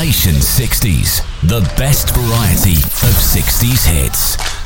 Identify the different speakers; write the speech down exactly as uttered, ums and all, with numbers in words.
Speaker 1: Nation sixties, the best variety of sixties hits.